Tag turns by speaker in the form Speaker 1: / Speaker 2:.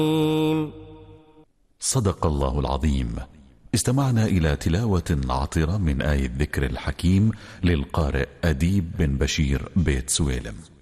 Speaker 1: صدق الله العظيم. استمعنا إلى تلاوة عطرة من آية الذكر الحكيم للقارئ أديب بن بشير بيت سويلم.